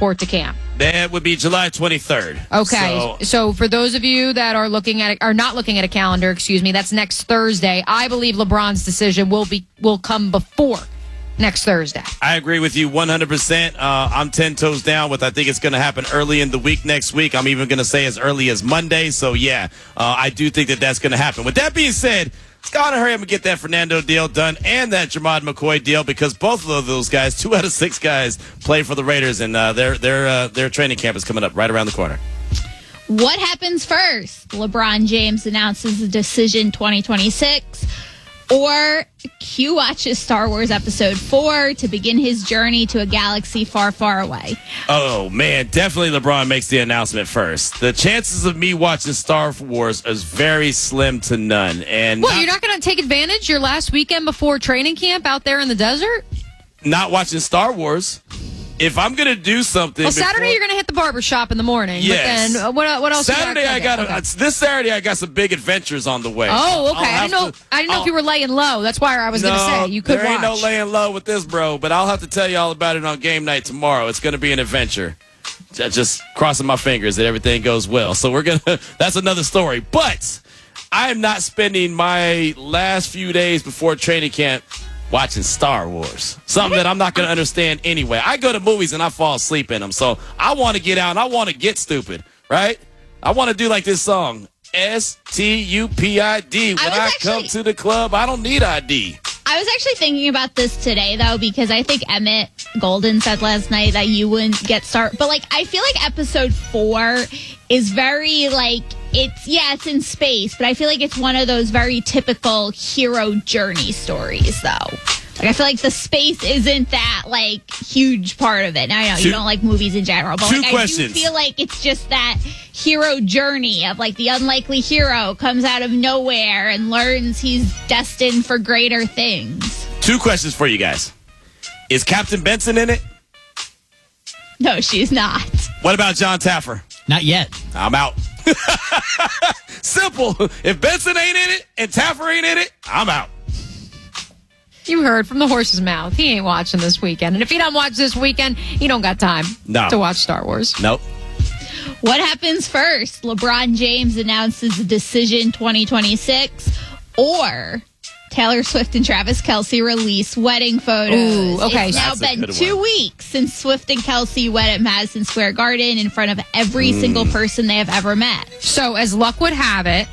report to camp? That would be July 23rd. Okay. So for those of you that are not looking at a calendar, that's next Thursday. I believe LeBron's decision will come before next Thursday. I agree with you 100%. I'm 10 toes down with I think it's going to happen early in the week next week. I'm even going to say as early as Monday. So, I do think that's going to happen. With that being said, let's go on and hurry up and get that Fernando deal done and that Jermod McCoy deal because both of those guys, 2 out of 6 guys, play for the Raiders, and their training camp is coming up right around the corner. What happens first? LeBron James announces the decision 2026, or Q watches Star Wars Episode 4 to begin his journey to a galaxy far, far away. Oh, man, definitely LeBron makes the announcement first. The chances of me watching Star Wars is very slim to none. And you're not going to take advantage your last weekend before training camp out there in the desert? Not watching Star Wars. If I'm going to do something... Saturday you're going to hit the barbershop in the morning. Yes. But then what else? Saturday this Saturday I got some big adventures on the way. Oh, okay. I didn't know if you were laying low. That's why I was going to say you could watch. There ain't no laying low with this, bro. But I'll have to tell you all about it on game night tomorrow. It's going to be an adventure. Just crossing my fingers that everything goes well. So that's another story. But I am not spending my last few days before training camp watching Star Wars. Something that I'm not going to understand anyway. I go to movies and I fall asleep in them. So I want to get out and I want to get stupid, right? I want to do like this song, STUPID. When I come to the club, I don't need ID. I was actually thinking about this today, though, because I think Emmett Golden said last night that you wouldn't get started. But, I feel like Episode 4 is very, it's in space, but I feel like it's one of those very typical hero journey stories, though. I feel like the space isn't that, huge part of it. Now, I know you don't like movies in general, but, I do feel like it's just that hero journey of, the unlikely hero comes out of nowhere and learns he's destined for greater things. 2 questions for you guys. Is Captain Benson in it? No, she's not. What about John Taffer? Not yet. I'm out. Simple. If Benson ain't in it and Taffer ain't in it, I'm out. You heard from the horse's mouth. He ain't watching this weekend. And if he don't watch this weekend, he don't got time to watch Star Wars. Nope. What happens first? LeBron James announces the decision 2026, or Taylor Swift and Travis Kelce release wedding photos. Ooh, okay. It's now been 2 weeks since Swift and Kelce wed at Madison Square Garden in front of every single person they have ever met. So as luck would have it,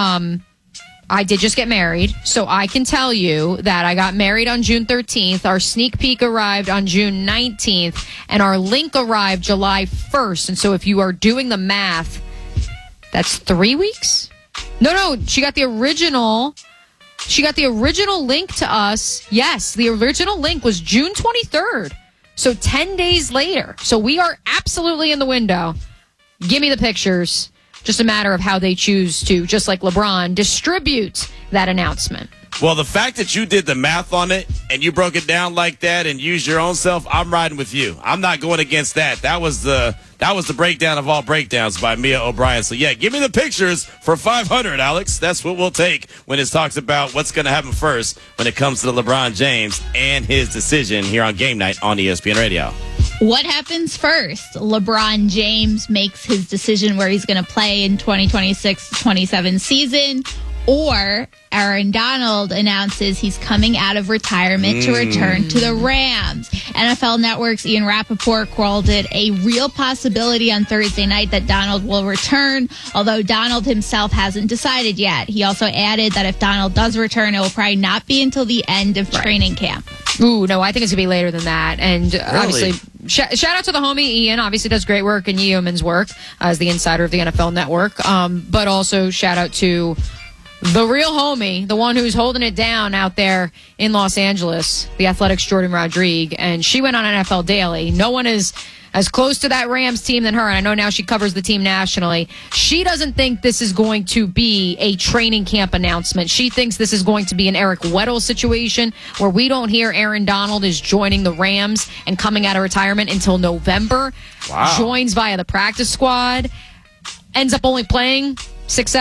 I did just get married, so I can tell you that I got married on June 13th. Our sneak peek arrived on June 19th, and our link arrived July 1st. And so if you are doing the math, that's 3 weeks? No, she got the original. She got the original link to us. Yes, the original link was June 23rd. So 10 days later. So we are absolutely in the window. Give me the pictures. Just a matter of how they choose to, just like LeBron, distribute that announcement. Well, the fact that you did the math on it and you broke it down like that and used your own self, I'm riding with you. I'm not going against that. That was the breakdown of all breakdowns by Mia O'Brien. So, give me the pictures for 500, Alex. That's what we'll take when it talks about what's going to happen first when it comes to the LeBron James and his decision here on Game Night on ESPN Radio. What happens first? LeBron James makes his decision where he's going to play in 2026-27 season, or Aaron Donald announces he's coming out of retirement to return to the Rams. NFL Network's Ian Rappaport called it a real possibility on Thursday night that Donald will return, although Donald himself hasn't decided yet. He also added that if Donald does return, it will probably not be until the end of training camp. Ooh, no, I think it's going to be later than that. And obviously, shout out to the homie Ian. Obviously does great work in Yeoman's work as the insider of the NFL Network. But also shout out to the real homie, the one who's holding it down out there in Los Angeles, the Athletics' Jordan Rodrigue. And she went on NFL Daily. No one is as close to that Rams team than her, and I know now she covers the team nationally. She doesn't think this is going to be a training camp announcement. She thinks this is going to be an Eric Weddle situation where we don't hear Aaron Donald is joining the Rams and coming out of retirement until November. Wow. Joins via the practice squad. Ends up only playing 6-7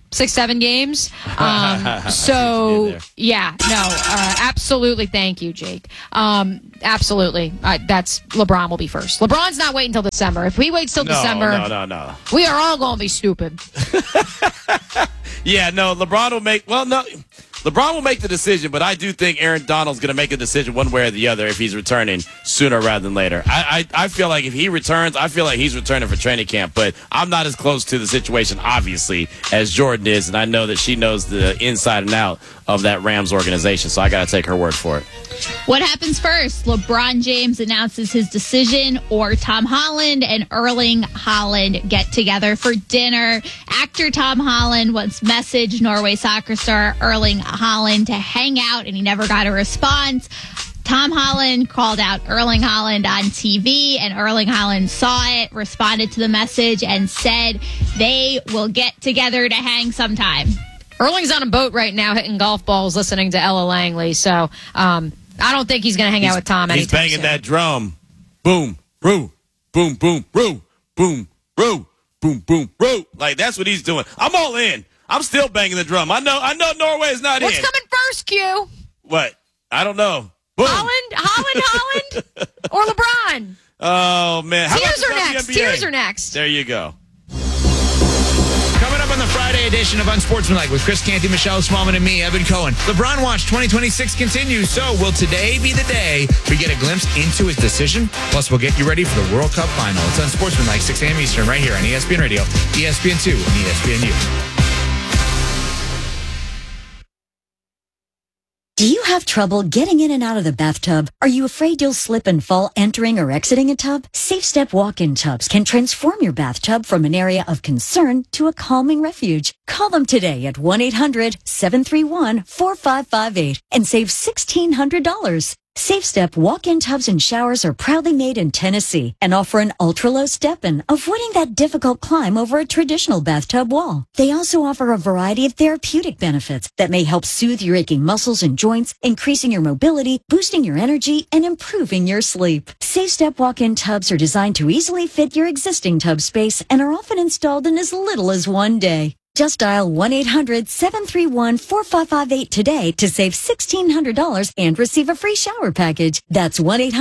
6-7 games. So yeah, no, absolutely. Thank you, Jake. Absolutely. That's LeBron will be first. LeBron's not waiting until December. If he waits till December, no. we are all going to be stupid. Yeah, no, LeBron will make the decision, but I do think Aaron Donald's going to make a decision one way or the other if he's returning sooner rather than later. I feel like if he returns, I feel like he's returning for training camp, but I'm not as close to the situation, obviously, as Jordan is, and I know that she knows the inside and out of that Rams organization, so I got to take her word for it. What happens first? LeBron James announces his decision, or Tom Holland and Erling Haaland get together for dinner. Actor Tom Holland once messaged Norway soccer star Erling Haaland to hang out, and he never got a response. Tom Holland called out Erling Haaland on TV, and Erling Haaland saw it, responded to the message, and said they will get together to hang sometime. Erling's on a boat right now hitting golf balls listening to Ella Langley, so I don't think he's going to hang out with Tom anytime soon. He's banging that drum. Boom, roo, boom, boom, roo, boom, roo, boom, boom, roo. Like, that's what he's doing. I'm all in. I'm still banging the drum. I know Norway's not What's in. What's coming first, Q? What? I don't know. Boom. Holland, or LeBron? Oh, man. Tears are next. There you go. Coming up on the Friday edition of Unsportsmanlike with Chris Canty, Michelle Smallman, and me, Evan Cohen. LeBron Watch 2026 continues. So will today be the day we get a glimpse into his decision? Plus, we'll get you ready for the World Cup final. It's Unsportsmanlike, 6 a.m. Eastern, right here on ESPN Radio, ESPN2, and ESPNU. Do you have trouble getting in and out of the bathtub? Are you afraid you'll slip and fall entering or exiting a tub? Safe Step walk-in tubs can transform your bathtub from an area of concern to a calming refuge. Call them today at 1-800-731-4558 and save $1,600. Safe Step walk-in tubs and showers are proudly made in Tennessee and offer an ultra-low step-in, avoiding that difficult climb over a traditional bathtub wall. They also offer a variety of therapeutic benefits that may help soothe your aching muscles and joints, increasing your mobility, boosting your energy, and improving your sleep. Safe Step walk-in tubs are designed to easily fit your existing tub space and are often installed in as little as one day. Just dial 1-800-731-4558 today to save $1,600 and receive a free shower package. That's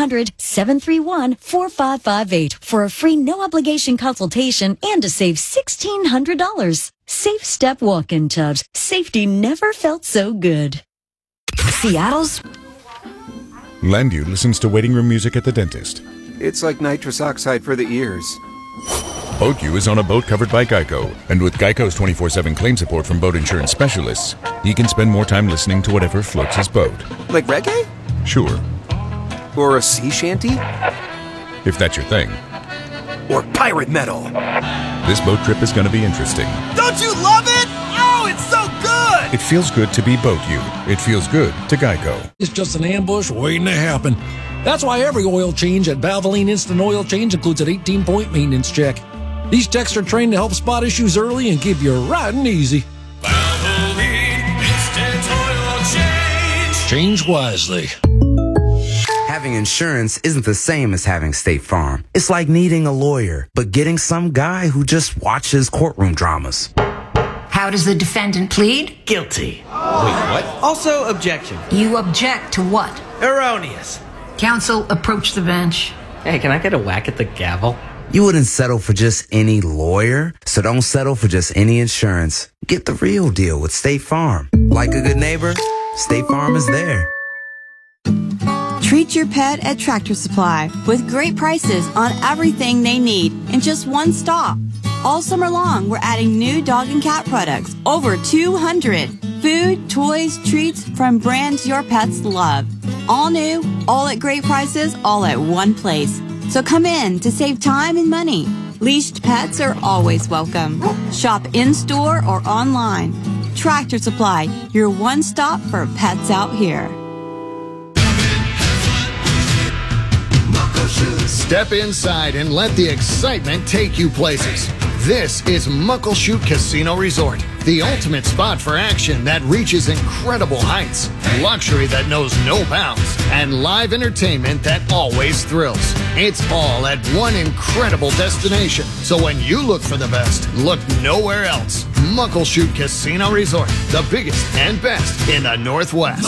1-800-731-4558 for a free no-obligation consultation and to save $1,600. Safe Step walk-in tubs. Safety never felt so good. Seattle's Lendu listens to waiting room music at the dentist. It's like nitrous oxide for the ears. BoatU is on a boat covered by Geico, and with Geico's 24/7 claim support from boat insurance specialists, he can spend more time listening to whatever floats his boat. Like reggae? Sure. Or a sea shanty? If that's your thing. Or pirate metal? This boat trip is going to be interesting. Don't you love it? Oh, it's so good! It feels good to be BoatU. It feels good to Geico. It's just an ambush waiting to happen. That's why every oil change at Valvoline Instant Oil Change includes an 18-point maintenance check. These techs are trained to help spot issues early and keep you riding easy. Valvoline Instant Oil Change. Change wisely. Having insurance isn't the same as having State Farm. It's like needing a lawyer, but getting some guy who just watches courtroom dramas. How does the defendant plead? Guilty. Wait, what? Also, objection. You object to what? Erroneous. Counsel, approach the bench. Hey, can I get a whack at the gavel? You wouldn't settle for just any lawyer, so don't settle for just any insurance. Get the real deal with State Farm. Like a good neighbor, State Farm is there. Treat your pet at Tractor Supply with great prices on everything they need in just one stop. All summer long, we're adding new dog and cat products, over 200. Food, toys, treats from brands your pets love. All new, all at great prices, all at one place. So come in to save time and money. Leashed pets are always welcome. Shop in-store or online. Tractor Supply, your one stop for pets out here. Step inside and let the excitement take you places. This is Muckleshoot Casino Resort, the ultimate spot for action that reaches incredible heights, luxury that knows no bounds, and live entertainment that always thrills. It's all at one incredible destination. So when you look for the best, look nowhere else. Muckleshoot Casino Resort, the biggest and best in the Northwest.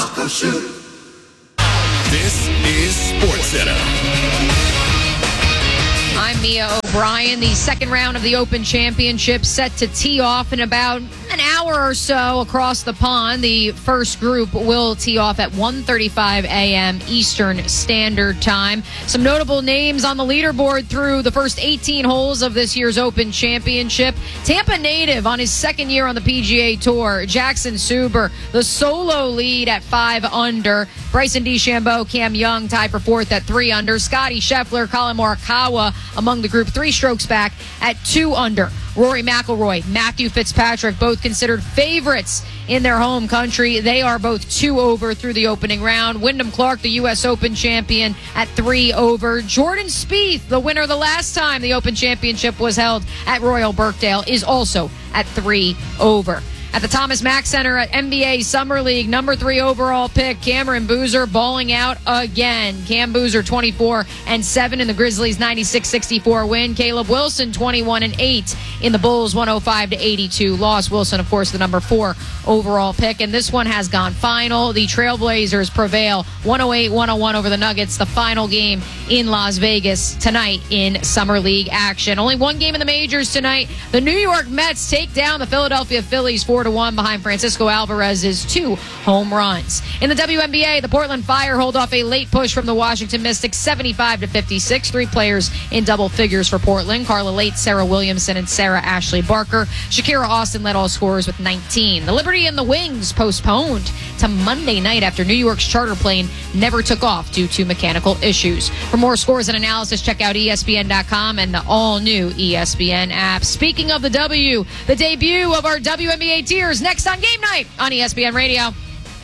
This is SportsCenter. I'm Mia O'Brien. The second round of the Open Championship set to tee off in about an hour or so across the pond. The first group will tee off at 1:35 a.m. Eastern Standard Time. Some notable names on the leaderboard through the first 18 holes of this year's Open Championship. Tampa native on his second year on the PGA Tour, Jackson Suber, the solo lead at 5 under. Bryson DeChambeau, Cam Young tied for fourth at 3 under. Scotty Scheffler, Colin Morikawa among the group 3 strokes back at 2 under. Rory McIlroy, Matthew Fitzpatrick, both considered favorites in their home country. They are both 2 over through the opening round. Wyndham Clark, the U.S. Open champion, at 3 over. Jordan Spieth, the winner the last time the Open Championship was held at Royal Birkdale, is also at 3 over. At the Thomas Mack Center at NBA Summer League, number 3 overall pick, Cameron Boozer balling out again. Cam Boozer 24-7 in the Grizzlies' 96-64 win. Caleb Wilson 21-8 in the Bulls' 105-82 loss. Wilson, of course, the number 4 overall pick. And this one has gone final. The Trailblazers prevail 108-101 over the Nuggets. The final game in Las Vegas tonight in Summer League action. Only one game in the majors tonight. The New York Mets take down the Philadelphia Phillies 4-1 behind Francisco Alvarez's 2 home runs. In the WNBA, the Portland Fire hold off a late push from the Washington Mystics 75-56. 3 players in double figures for Portland: Carla Late, Sarah Williamson, and Sarah Ashley Barker. Shakira Austin led all scorers with 19. The Liberty and the Wings postponed to Monday night after New York's charter plane never took off due to mechanical issues. For more scores and analysis, check out ESPN.com and the all-new ESPN app. Speaking of the W, the debut of our WNBA tiers next on Game Night on ESPN Radio.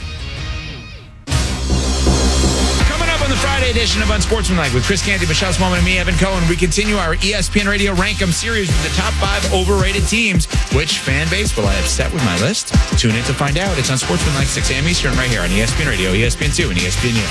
Coming up on the Friday edition of Unsportsmanlike with Chris Canty, Michelle Smallman, and me, Evan Cohen, we continue our ESPN Radio Rank 'em series with the top 5 overrated teams. Which fan base will I have set with my list? Tune in to find out. It's Unsportsmanlike 6 a.m. Eastern right here on ESPN Radio, ESPN2, and ESPN.